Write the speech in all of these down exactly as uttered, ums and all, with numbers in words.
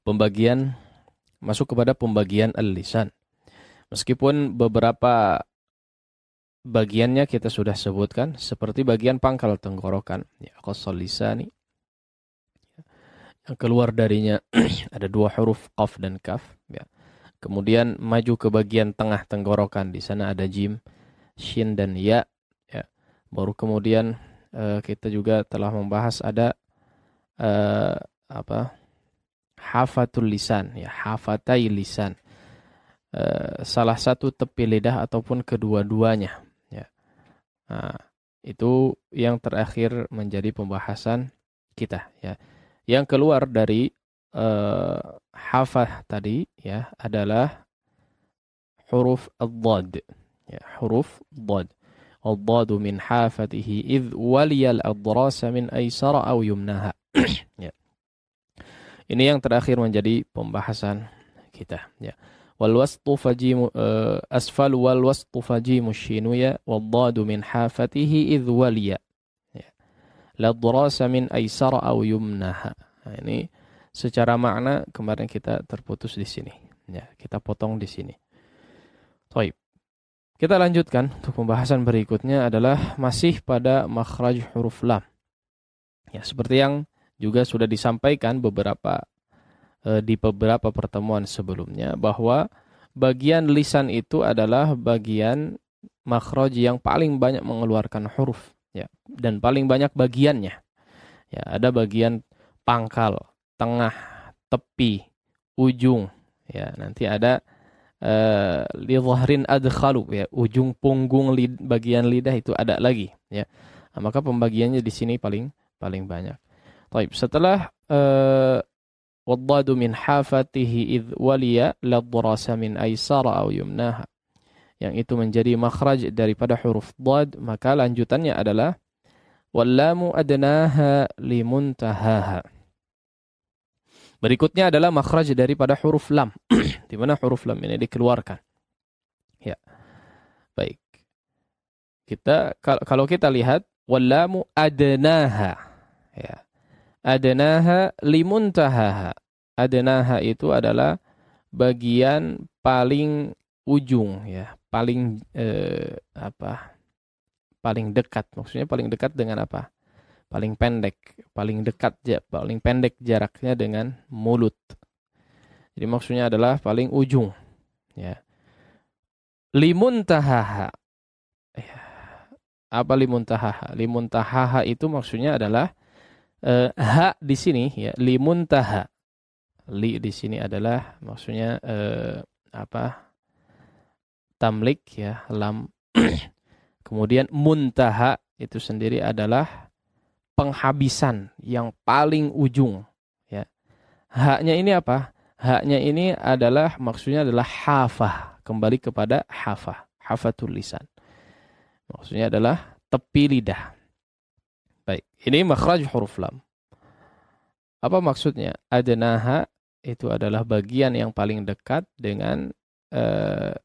pembagian masuk kepada pembagian al-lisan. Meskipun beberapa bagiannya kita sudah sebutkan, seperti bagian pangkal tenggorokan, ya, qasal lisani. Yang keluar darinya ada dua huruf qaf dan kaf, ya. Kemudian maju ke bagian tengah tenggorokan, di sana ada jim, shin dan ya, ya. Baru kemudian uh, kita juga telah membahas ada uh, apa? Hafatul lisan, ya, hafatai lisan. Uh, salah satu tepi lidah ataupun kedua-duanya, ya. Nah, itu yang terakhir menjadi pembahasan kita, ya. Yang keluar dari uh, hafah tadi, ya, adalah huruf ad-dhad, ya, huruf dhad. Ad-dhadu min hafatihi idh waliyal adrasa min aysara aw yumnaha. Ya. Ini yang terakhir menjadi pembahasan kita, ya. Wal wasṭu fajimu uh, asfal wal wasṭu fajimu shinu ya wad-dhadu min hafatihi idh waliya. Ya. La adrasa min aysara aw yumnaha. Nah, ini secara makna kemarin kita terputus di sini, ya. Kita potong di sini. Baik. Kita lanjutkan untuk pembahasan berikutnya adalah masih pada makhraj huruf lam. Ya, seperti yang juga sudah disampaikan beberapa eh, di beberapa pertemuan sebelumnya, bahwa bagian lisan itu adalah bagian makhraj yang paling banyak mengeluarkan huruf, ya, dan paling banyak bagiannya. Ya, ada bagian pangkal, tengah, tepi, ujung, ya. Nanti ada Uh, li dhahrin adkhalu, ya, ujung punggung lid, bagian lidah itu ada lagi, ya. Nah, maka pembagiannya di sini paling paling banyak. Baik, setelah uh, wad-dhadu min hafatihi idh waliya ladhrasa min aysara aw yumnaha, yang itu menjadi makhraj daripada huruf dhad, maka lanjutannya adalah wallamu adnaha limuntahaha. Berikutnya adalah makhraj daripada huruf lam, di mana huruf lam ini dikeluarkan. Ya, baik. Kita kalau kita lihat wallamu adnaha, ya, adnaha limuntahaha. Adnaha itu adalah bagian paling ujung, ya, paling eh, apa? Paling dekat. Maksudnya paling dekat dengan apa? Paling pendek, paling dekat, ya, paling pendek jaraknya dengan mulut. Jadi maksudnya adalah paling ujung, ya. Limuntahaha. Ya. Apa limuntahaha? Limuntahaha itu maksudnya adalah eh, ha di sini, ya, limuntaha. Li di sini adalah maksudnya eh, apa? Tamlik, ya, lam. Kemudian muntaha itu sendiri adalah penghabisan yang paling ujung, ya. Haknya ini apa? Haknya ini adalah maksudnya adalah hafah, kembali kepada hafah, hafatul lisan. Maksudnya adalah tepi lidah. Baik, ini makhraj huruf lam. Apa maksudnya? Adnaha itu adalah bagian yang paling dekat dengan uh,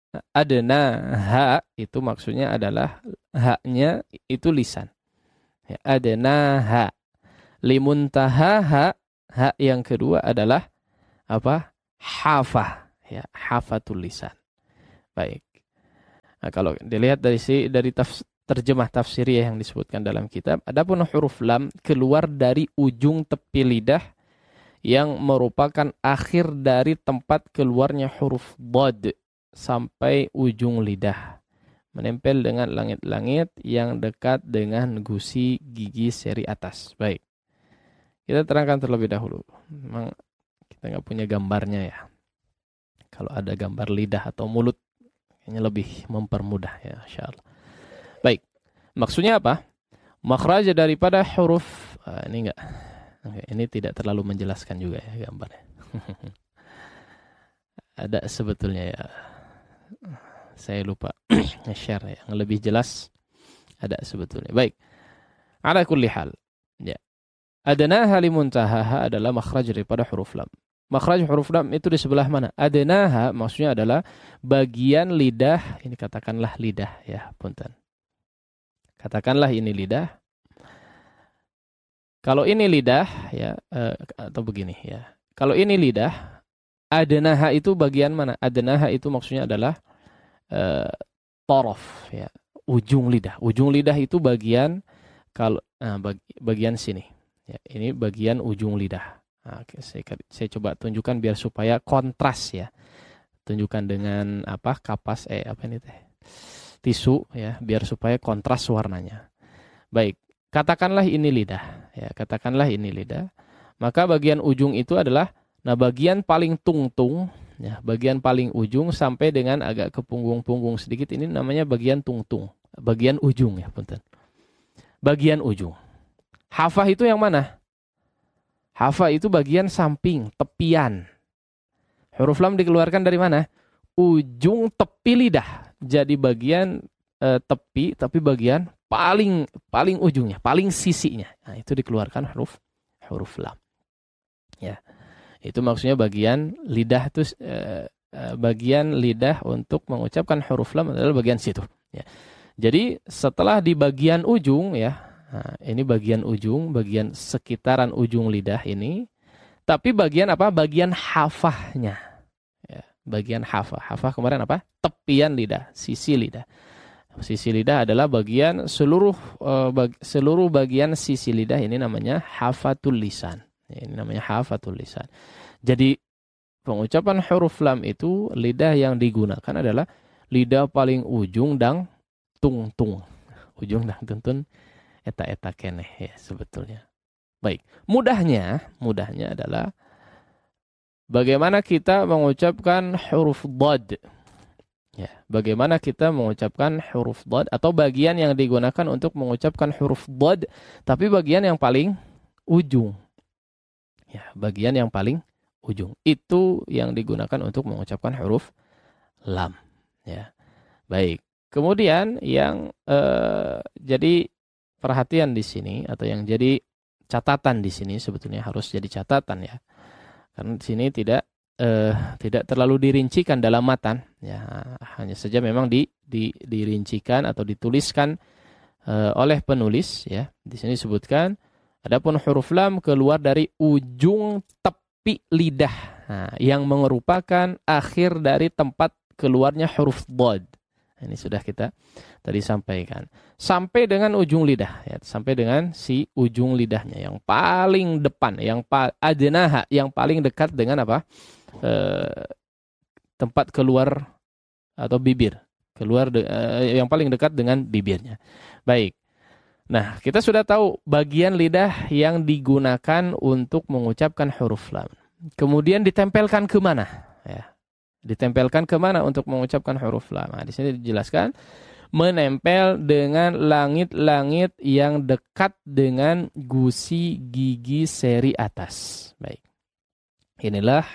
adnaha, itu maksudnya adalah haknya itu lisan. Ya, adnaha. Limuntahaha, hak yang kedua adalah apa? Hafah, ya, hafatul lisan. Baik. Nah, kalau dilihat dari si dari tafs, terjemah tafsiriyah yang disebutkan dalam kitab, adapun huruf lam keluar dari ujung tepi lidah yang merupakan akhir dari tempat keluarnya huruf dhad sampai ujung lidah, menempel dengan langit-langit yang dekat dengan gusi gigi seri atas. Baik, kita terangkan terlebih dahulu. Memang kita nggak punya gambarnya, ya. Kalau ada gambar lidah atau mulut, kayaknya lebih mempermudah, ya, insyaallah. Baik, maksudnya apa? Makhraj daripada huruf, ah, ini enggak, ini tidak terlalu menjelaskan juga, ya, gambarnya. Ada sebetulnya, ya. Saya lupa nge-share yang lebih jelas, ada sebetulnya. Baik. Ala kulli hal. Ya. Adnaha limuntahaha adalah makhraj daripada huruf lam. Makhraj huruf lam itu di sebelah mana? Adnaha maksudnya adalah bagian lidah, ini katakanlah lidah, ya, punten. Katakanlah ini lidah. Kalau ini lidah, ya, eh, atau begini, ya. kalau ini lidah, adnaha itu bagian mana? Adnaha itu maksudnya adalah uh, torof, ya, ujung lidah. Ujung lidah itu bagian kalau nah, bag, bagian sini. Ya, ini bagian ujung lidah. Nah, oke, saya, saya coba tunjukkan biar supaya kontras ya. Tunjukkan dengan apa? Kapas eh apa ini teh? Tisu ya, biar supaya kontras warnanya. Baik, katakanlah ini lidah. Ya, katakanlah ini lidah. Maka bagian ujung itu adalah, nah bagian paling tungtung, ya, bagian paling ujung sampai dengan agak ke punggung-punggung sedikit ini namanya bagian tungtung, bagian ujung ya, punten. Bagian ujung. Hafah itu yang mana? Hafah itu bagian samping, tepian. Huruf lam dikeluarkan dari mana? Ujung tepi lidah. Jadi bagian e, tepi, tapi bagian paling paling ujungnya, paling sisinya. Nah, itu dikeluarkan huruf huruf lam. Ya, itu maksudnya bagian lidah itu eh, bagian lidah untuk mengucapkan huruf lam adalah bagian situ. Ya. Jadi setelah di bagian ujung ya, nah, ini bagian ujung, bagian sekitaran ujung lidah ini, tapi bagian apa? Bagian hafahnya. Ya, bagian hafah. Hafah kemarin apa? Tepian lidah, sisi lidah. Sisi lidah adalah bagian seluruh uh, bag, seluruh bagian sisi lidah ini namanya hafatul lisan. Ini namanya hafatul lisan. Jadi pengucapan huruf lam itu lidah yang digunakan adalah lidah paling ujung dan tung-tung. Ujung dan tung-tung eta-eta keneh ya sebetulnya. Baik, mudahnya, mudahnya adalah bagaimana kita mengucapkan huruf dhad. Ya, bagaimana kita mengucapkan huruf dhad atau bagian yang digunakan untuk mengucapkan huruf dhad tapi bagian yang paling ujung. Ya, bagian yang paling ujung itu yang digunakan untuk mengucapkan huruf lam. Ya, baik. Kemudian yang eh, jadi perhatian di sini atau yang jadi catatan di sini sebetulnya harus jadi catatan ya, karena di sini tidak eh, tidak terlalu dirincikan dalam matan. Ya, hanya saja memang di, di dirincikan atau dituliskan eh, oleh penulis. Ya, di sini disebutkan. Adapun huruf lam keluar dari ujung tepi lidah, nah, yang merupakan akhir dari tempat keluarnya huruf dhad. Ini sudah kita tadi sampaikan. Sampai dengan ujung lidah, ya, sampai dengan si ujung lidahnya yang paling depan, yang pa adnaha, yang paling dekat dengan apa? E, tempat keluar atau bibir, keluar de, e, yang paling dekat dengan bibirnya. Baik. Nah, kita sudah tahu bagian lidah yang digunakan untuk mengucapkan huruf lam. Kemudian ditempelkan ke mana? Ya. Ditempelkan ke mana untuk mengucapkan huruf lam? Nah, di sini dijelaskan menempel dengan langit-langit yang dekat dengan gusi gigi seri atas. Baik. Inilah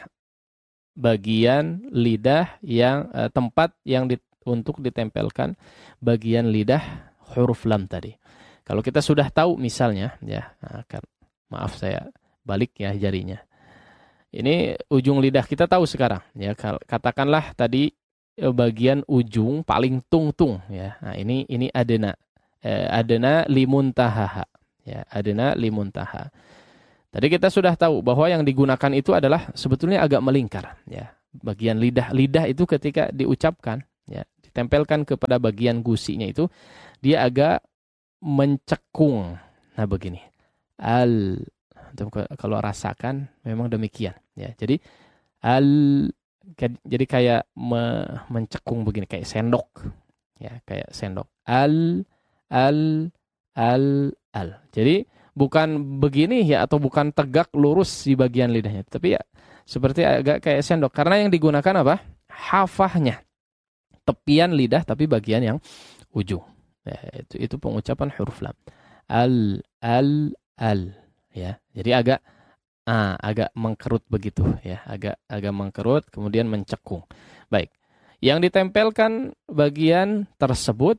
bagian lidah yang eh, tempat yang di, untuk ditempelkan bagian lidah huruf lam tadi. Kalau kita sudah tahu misalnya, ya, akan maaf saya balik ya jarinya. Ini ujung lidah kita tahu sekarang, ya. Katakanlah tadi bagian ujung paling tung-tung, ya. Nah, ini ini adena, eh, adena limuntaha, ya, adena limuntaha. Tadi kita sudah tahu bahwa yang digunakan itu adalah sebetulnya agak melingkar, ya. Bagian lidah, lidah itu ketika diucapkan, ya, ditempelkan kepada bagian gusinya itu, dia agak mencekung. Nah begini, al, kalau rasakan memang demikian ya. Jadi al, jadi kayak me, mencekung begini, kayak sendok ya, kayak sendok. Al, al, al, al. Jadi bukan begini ya, atau bukan tegak lurus di bagian lidahnya, tapi ya seperti agak kayak sendok. Karena yang digunakan apa? Hafahnya, tepian lidah tapi bagian yang ujung. Ya, itu itu pengucapan huruf lam. Al, al, al, ya. Jadi agak ah, agak mengkerut begitu ya, agak agak mengkerut kemudian mencekung. Baik. Yang ditempelkan bagian tersebut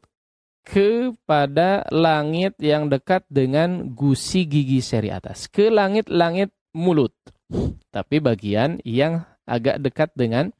kepada langit yang dekat dengan gusi gigi seri atas, ke langit-langit mulut. Tapi bagian yang agak dekat dengan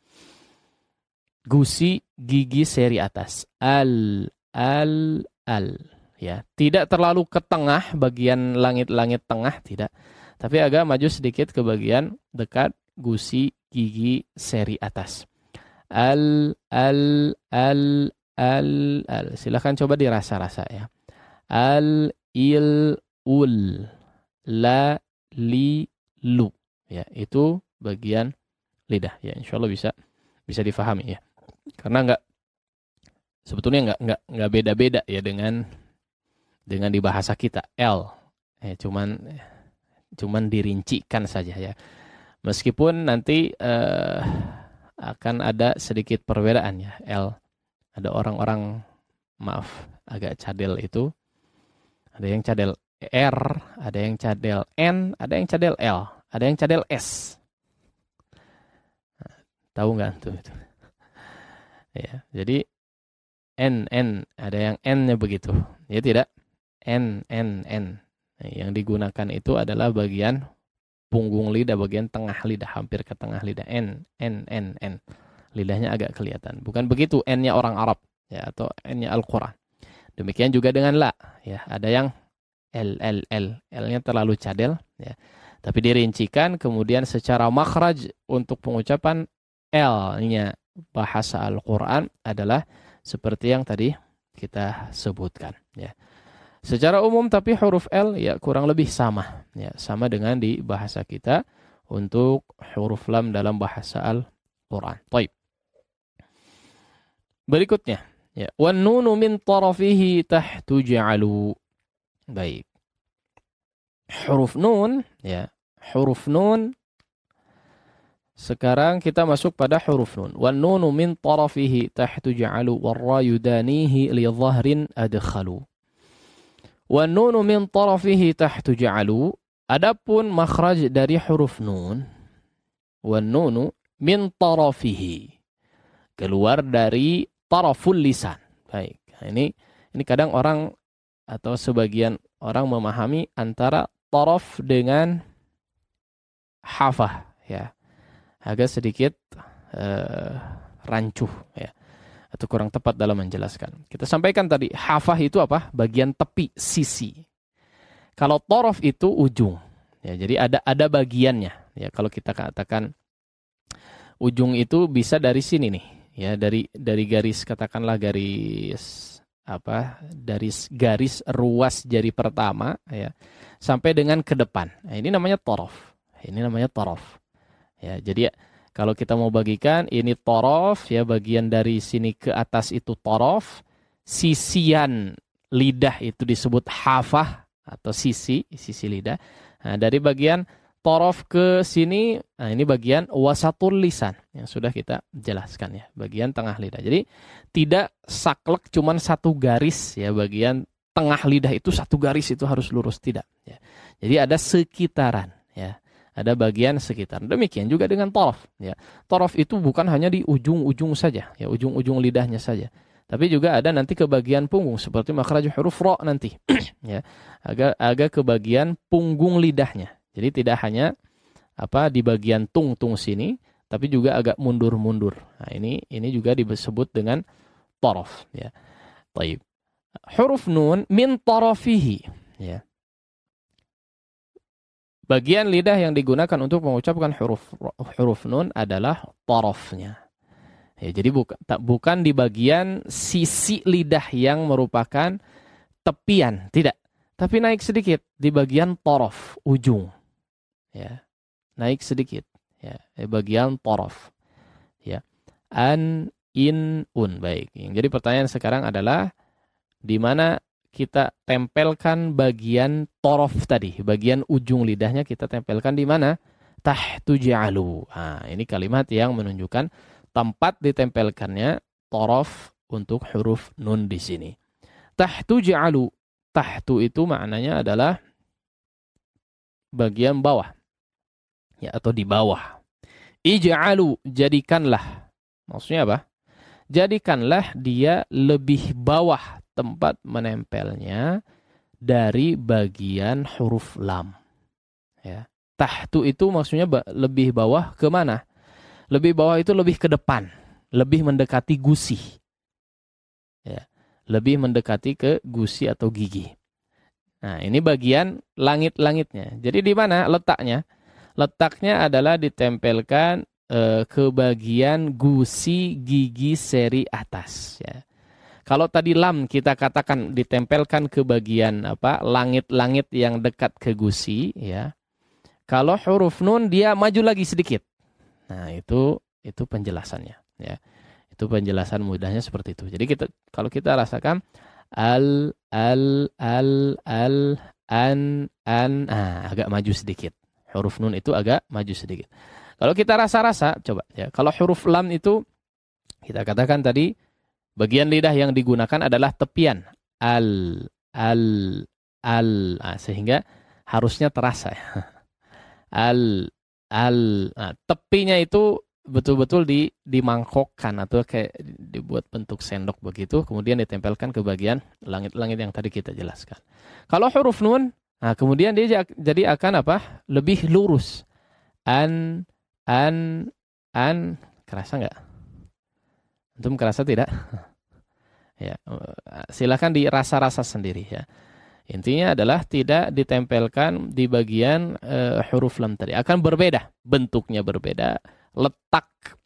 gusi gigi seri atas. Al, al, al, ya, tidak terlalu ke tengah bagian langit-langit tengah, tidak, tapi agak maju sedikit ke bagian dekat gusi gigi seri atas. Al, al, al, al, al. Silahkan coba dirasa-rasa ya. Al, il, ul, la, li, lu. Ya, itu bagian lidah. Ya, insya Allah bisa bisa difahami ya. Karena enggak sebetulnya enggak enggak enggak beda-beda ya dengan dengan di bahasa kita. L. Ya, cuman cuman dirincikan saja ya. Meskipun nanti eh, akan ada sedikit perbedaan ya. L. Ada orang-orang, maaf, agak cadel itu. Ada yang cadel R, ada yang cadel N, ada yang cadel L, ada yang cadel S. Nah, tahu nggak tuh itu? Ya, jadi N, N, ada yang N-nya begitu. Ya tidak? N, N, N. Nah, yang digunakan itu adalah bagian punggung lidah, bagian tengah lidah, hampir ke tengah lidah. N, N, N, N. Lidahnya agak kelihatan. Bukan begitu N-nya orang Arab ya, atau N-nya Al-Quran. Demikian juga dengan la, ya, ada yang L, L, L, L-nya terlalu cadel, ya. Tapi dirincikan kemudian secara makhraj untuk pengucapan L-nya bahasa Al-Quran adalah seperti yang tadi kita sebutkan, ya. Secara umum tapi huruf L ya kurang lebih sama, ya, sama dengan di bahasa kita untuk huruf lam dalam bahasa Al-Quran. Baik. Berikutnya. Ya, wan nunu min tarafihi tahtu ja'alu. Baik. Huruf nun, ya, huruf nun. Sekarang kita masuk pada huruf nun. Wan nunu min tarafihi tahtu ja'alu warra yudanihi li dhahrin adkhalu. Wan nunu min tarafihi tahtu ja'alu. Adapun makhraj dari huruf nun, wan nunu min tarafihi, keluar dari taraful lisan. Baik. Nah, ini ini kadang orang atau sebagian orang memahami antara taraf dengan hafah, ya. Agak sedikit uh, rancuh, ya. Atau kurang tepat dalam menjelaskan. Kita sampaikan tadi, hafah itu apa? Bagian tepi, sisi. Kalau taraf itu ujung. Ya, jadi ada ada bagiannya. Ya, kalau kita katakan ujung itu bisa dari sini nih. Ya, dari dari garis, katakanlah garis apa, dari garis ruas jari pertama, ya, sampai dengan ke depan. Nah, ini namanya taraf. Ini namanya taraf. Ya, jadi ya, kalau kita mau bagikan ini taraf, ya, bagian dari sini ke atas itu taraf, sisian lidah itu disebut hafah atau sisi, sisi lidah. Nah, dari bagian taraf ke sini, nah ini bagian wasatul lisan yang sudah kita jelaskan, ya, bagian tengah lidah. Jadi tidak saklek cuman satu garis, ya, bagian tengah lidah itu satu garis itu harus lurus, tidak, ya. Jadi ada sekitaran, ya, ada bagian sekitar. Demikian juga dengan taraf, ya. Taraf itu bukan hanya di ujung-ujung saja, ya, ujung-ujung lidahnya saja, tapi juga ada nanti ke bagian punggung seperti makhraj huruf ra nanti, ya, agak agak ke bagian punggung lidahnya. Jadi tidak hanya apa di bagian tung-tung sini, tapi juga agak mundur-mundur. Nah, ini ini juga disebut dengan taraf, ya. Baik. Huruf nun min tarafihi, ya. Bagian lidah yang digunakan untuk mengucapkan huruf huruf nun adalah tarafnya. Ya, jadi bukan bukan di bagian sisi lidah yang merupakan tepian, tidak. Tapi naik sedikit di bagian taraf, ujung. Ya, naik sedikit, ya, bagian taraf, ya, an, in, un. Baik. Yang jadi pertanyaan sekarang adalah di mana kita tempelkan bagian taraf tadi, bagian ujung lidahnya kita tempelkan di mana? Tahtu ja'alu. Nah, ini kalimat yang menunjukkan tempat ditempelkannya taraf untuk huruf nun di sini. Tahtu ja'alu. Tahtu itu maknanya adalah bagian bawah, ya, atau di bawah. Ij'alu, jadikanlah. Maksudnya apa? Jadikanlah dia lebih bawah tempat menempelnya dari bagian huruf lam. Ya. Tahtu itu maksudnya lebih bawah ke mana? Lebih bawah itu lebih ke depan, lebih mendekati gusi. Ya. Lebih mendekati ke gusi atau gigi. Nah, ini bagian langit-langitnya. Jadi di mana letaknya? Letaknya adalah ditempelkan eh, ke bagian gusi gigi seri atas ya. Kalau tadi lam kita katakan ditempelkan ke bagian apa? Langit-langit yang dekat ke gusi ya. Kalau huruf nun dia maju lagi sedikit. Nah, itu itu penjelasannya ya. Itu penjelasan mudahnya seperti itu. Jadi kita kalau kita rasakan al al al al an an ah, agak maju sedikit. Huruf nun itu agak maju sedikit. Kalau kita rasa-rasa coba ya. Kalau huruf lam itu kita katakan tadi bagian lidah yang digunakan adalah tepian al al al ah, sehingga harusnya terasa ya. Al al nah, tepinya itu betul-betul di dimangkokkan atau kayak dibuat bentuk sendok begitu kemudian ditempelkan ke bagian langit-langit yang tadi kita jelaskan. Kalau huruf nun nah kemudian dia jadi akan apa? Lebih lurus. An an an kerasa enggak? Antum kerasa tidak? Ya, silakan dirasa-rasa sendiri ya. Intinya adalah tidak ditempelkan di bagian uh, huruf lam tadi. Akan berbeda, bentuknya berbeda, letak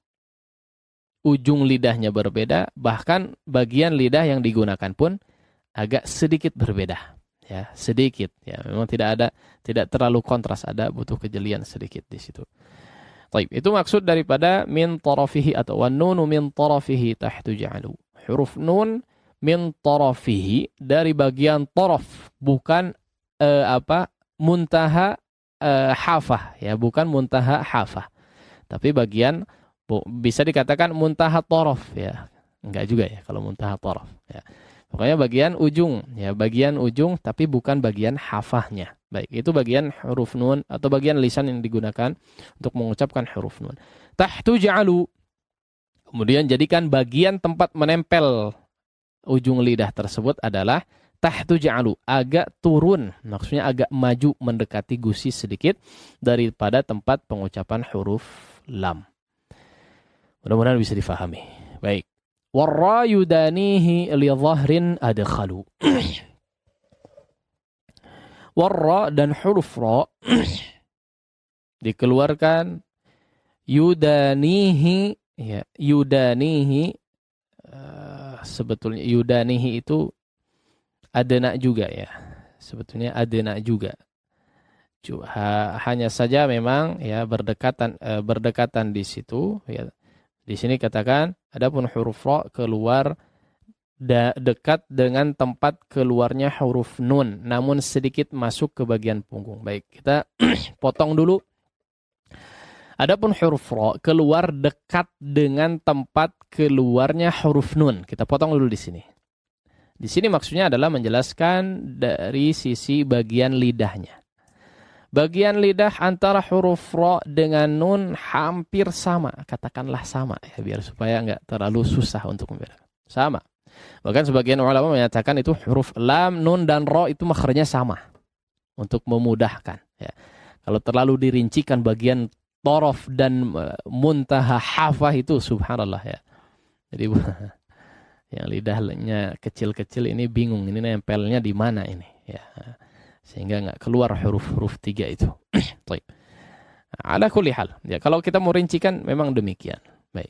ujung lidahnya berbeda, bahkan bagian lidah yang digunakan pun agak sedikit berbeda. Ya, sedikit. Ya, memang tidak ada, tidak terlalu kontras, ada butuh kejelian sedikit di situ. Baik, itu maksud daripada min tarafihi atau wan nunu min tarafihi tahtu ja'alu. Huruf nun min tarafihi dari bagian taraf, bukan uh, apa muntaha uh, hafah ya, bukan muntaha hafah. Tapi bagian bu, bisa dikatakan muntaha taraf ya. Enggak juga ya kalau muntaha taraf ya. Pokoknya bagian ujung ya, bagian ujung tapi bukan bagian hafahnya. Baik, itu bagian huruf nun atau bagian lisan yang digunakan untuk mengucapkan huruf nun. Tahtu ja'alu. Kemudian jadikan bagian tempat menempel ujung lidah tersebut adalah tahtu ja'alu, agak turun, maksudnya agak maju mendekati gusi sedikit daripada tempat pengucapan huruf lam. Mudah-mudahan bisa difahami. Baik. Warra yudanihi li dhahrin adkhalu. Warra dan huruf ra dikeluarkan yudanihi ya, yudanihi uh, sebetulnya yudanihi itu adena juga ya. Sebetulnya adena juga. Ha, hanya saja memang ya berdekatan uh, berdekatan di situ ya. Di sini katakan adapun huruf ra keluar da, dekat dengan tempat keluarnya huruf nun, namun sedikit masuk ke bagian punggung. Baik, kita potong dulu. Adapun huruf ra keluar dekat dengan tempat keluarnya huruf nun. Kita potong dulu di sini. Di sini maksudnya adalah menjelaskan dari sisi bagian lidahnya. Bagian lidah antara huruf ra dengan nun hampir sama. Katakanlah sama ya, biar supaya enggak terlalu susah untuk membedakan. Sama. Bahkan sebagian ulama menyatakan itu huruf lam, nun, dan ra itu makhrajnya sama. Untuk memudahkan. Ya. Kalau terlalu dirincikan bagian torof dan muntaha hafah itu subhanallah ya. Jadi yang lidahnya kecil-kecil ini bingung. Ini nempelnya di mana ini. Ya. Sehingga nggak keluar huruf-huruf tiga itu. Baik. Ala kulli hal. Ya, kalau kita mau rincikan memang demikian. Baik.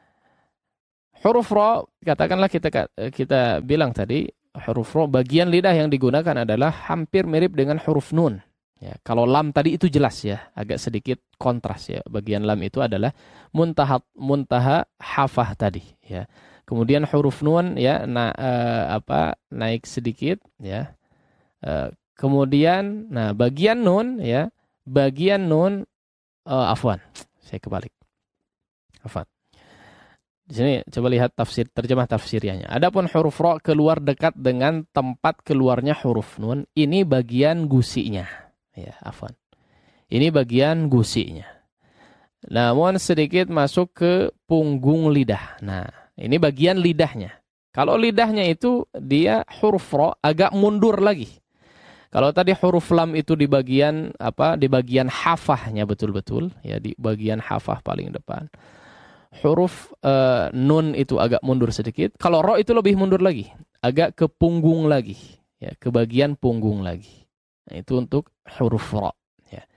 Huruf ra, katakanlah kita kita bilang tadi, huruf ra bagian lidah yang digunakan adalah hampir mirip dengan huruf nun. Ya, kalau lam tadi itu jelas ya, agak sedikit kontras ya. Bagian lam itu adalah muntaha muntaha hafah tadi ya. Kemudian huruf nun ya na, uh, apa naik sedikit ya. Uh, Kemudian, nah bagian nun ya, bagian nun, uh, afwan, saya kebalik, afwan. Di sini coba lihat tafsir terjemah tafsirnya. Adapun huruf ra keluar dekat dengan tempat keluarnya huruf nun, ini bagian gusinya, ya afwan. Ini bagian gusinya. Namun sedikit masuk ke punggung lidah. Nah, ini bagian lidahnya. Kalau lidahnya itu dia huruf ra agak mundur lagi. Kalau tadi huruf lam itu di bagian apa? Di bagian hafahnya betul-betul ya, di bagian hafah paling depan. Huruf uh, nun itu agak mundur sedikit. Kalau ra itu lebih mundur lagi, agak ke punggung lagi, ya, ke bagian punggung lagi. Nah, itu untuk huruf ra ya.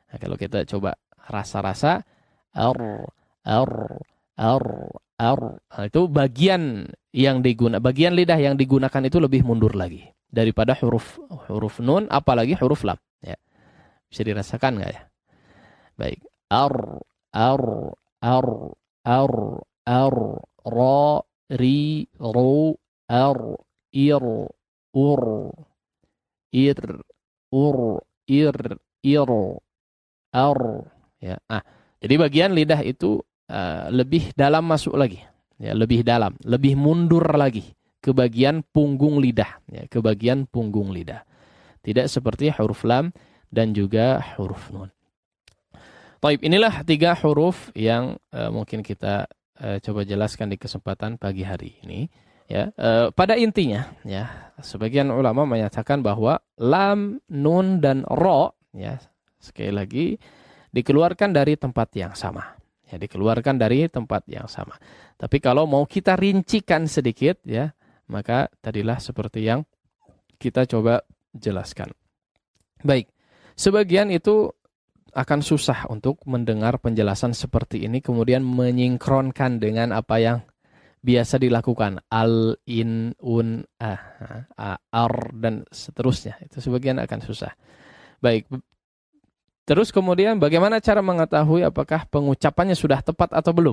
Nah, kalau kita coba rasa-rasa, ar, ar, ar, ar. Nah, itu bagian yang diguna, bagian lidah yang digunakan itu lebih mundur lagi daripada huruf huruf nun, apalagi huruf lam. Ya. Bisa dirasakan nggak ya? Baik. Ar, ar, ar, ar, ar, ra, ri, ru, ar, ir, ur, ir, ur, ir, ir, ar. Ya. Ah, jadi bagian lidah itu uh, lebih dalam masuk lagi. Ya, lebih dalam, lebih mundur lagi ke bagian punggung lidah, ya, ke bagian punggung lidah. Tidak seperti huruf lam dan juga huruf nun. Baik, inilah tiga huruf yang uh, mungkin kita uh, coba jelaskan di kesempatan pagi hari ini. Ya, uh, pada intinya, ya, sebagian ulama menyatakan bahwa lam, nun dan ro, ya, sekali lagi dikeluarkan dari tempat yang sama. Ya, dikeluarkan dari tempat yang sama. Tapi kalau mau kita rincikan sedikit, ya, maka tadilah seperti yang kita coba jelaskan. Baik, sebagian itu akan susah untuk mendengar penjelasan seperti ini, kemudian menyinkronkan dengan apa yang biasa dilakukan. Al, in, un, ah, ah, ar, dan seterusnya. Itu sebagian akan susah. Baik, terus kemudian bagaimana cara mengetahui apakah pengucapannya sudah tepat atau belum?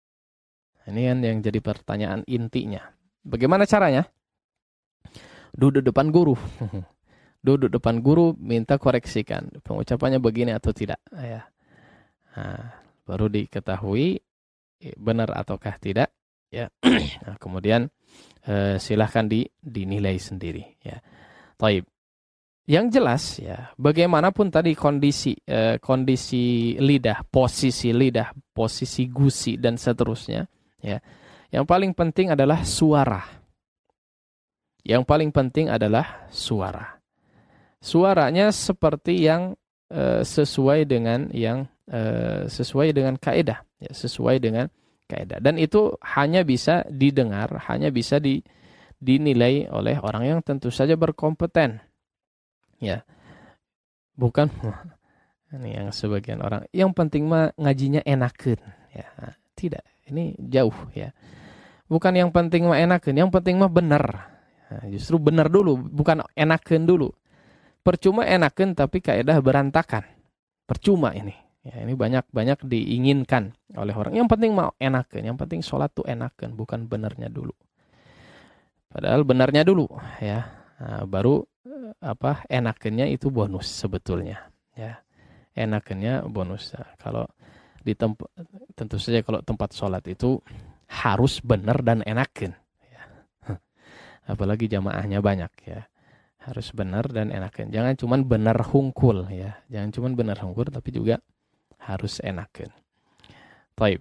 Ini kan yang jadi pertanyaan intinya. Bagaimana caranya? Duduk depan guru. Duduk depan guru, minta koreksikan. Pengucapannya begini atau tidak. Ya. Nah, baru diketahui benar ataukah tidak. Ya. Nah, kemudian eh, silahkan di, dinilai sendiri. Ya. Taib. Yang jelas, ya, bagaimanapun tadi kondisi eh, kondisi lidah, posisi lidah, posisi gusi dan seterusnya, ya. Yang paling penting adalah suara. Yang paling penting adalah suara. Suaranya seperti yang eh, sesuai dengan yang eh, sesuai dengan kaidah, ya, sesuai dengan kaidah. Dan itu hanya bisa didengar, hanya bisa di, dinilai oleh orang yang tentu saja berkompeten. Ya, bukan ini yang sebagian orang. Yang penting mah ngajinya enakeun, ya. Tidak, ini jauh, ya. Bukan yang penting mah enakeun, yang penting mah benar. Nah, justru benar dulu, bukan enakeun dulu. Percuma enakeun tapi kaidah berantakan. Percuma ini. Ya, ini banyak-banyak diinginkan oleh orang. Yang penting mah enakeun, yang penting sholat tuh enakeun, bukan benarnya dulu. Padahal benarnya dulu, ya. Nah, baru apa enakennya itu bonus sebetulnya, ya, enakennya bonus. Nah, kalau di tempat, tentu saja kalau tempat sholat itu harus benar dan enaken, ya. Apalagi jamaahnya banyak, ya, harus benar dan enaken. Jangan cuman benar hungkul, ya, jangan cuman benar hungkul tapi juga harus enaken. Taib.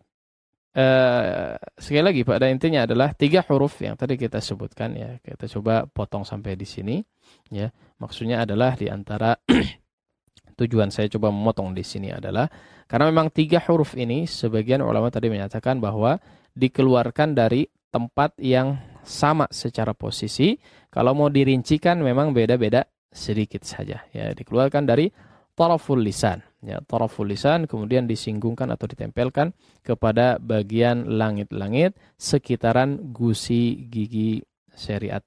Uh, sekali lagi pada intinya adalah tiga huruf yang tadi kita sebutkan, ya, kita coba potong sampai di sini, ya. Maksudnya adalah di antara tujuan saya coba memotong di sini adalah karena memang tiga huruf ini sebagian ulama tadi menyatakan bahwa dikeluarkan dari tempat yang sama secara posisi. Kalau mau dirincikan memang beda-beda sedikit saja, ya, dikeluarkan dari taraful lisan, ya, taraful lisan, kemudian disinggungkan atau ditempelkan kepada bagian langit-langit sekitaran gusi gigi seri atas.